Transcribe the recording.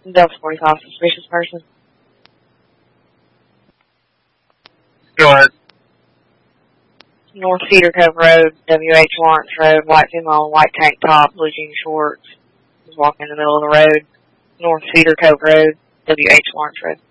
Delta 45, suspicious person. Go ahead. North Cedar Cove Road, W.H. Lawrence Road, white female, white tank top, blue jean shorts. Was walking in the middle of the road. North Cedar Cove Road, W.H. Lawrence Road.